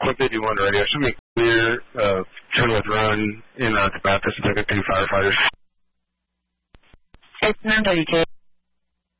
Quick 51 radio. Should be clear, turn with run in to Baptist, pick up 2 firefighters. It's 932.